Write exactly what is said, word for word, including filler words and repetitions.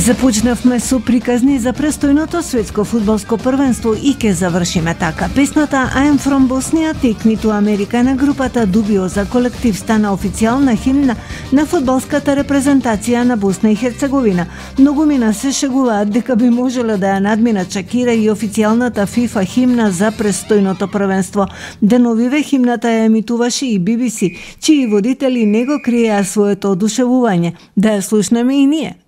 Започнавме со приказни за престојното светско фудбалско првенство и ке завршиме така. Песната I'm from Bosnia, Take Me to America на групата Dubio за колектив стана официјална химна на фудбалската репрезентација на Босна и Херцеговина. Многумина се шегуваат дека би можело да ја надминат Шакира и официјалната FIFA химна за престојното првенство. Деновиве химната ја емитуваше и Би Би Си, чии водители не го криеа своето одушевување. Да ја слушнеме и ние.